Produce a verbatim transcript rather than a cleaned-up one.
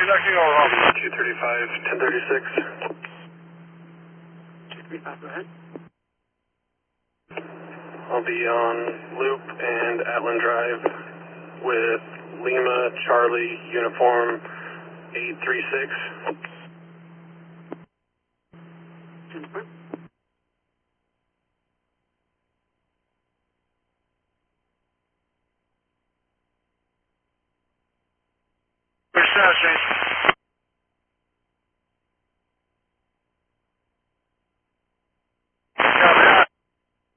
conducting over home. two thirty-five, ten thirty-six. two thirty-five, go ahead. I'll be on Loop and Atlan Drive with Lima Charlie Uniform eight three six. Confirm. We're south, Jason.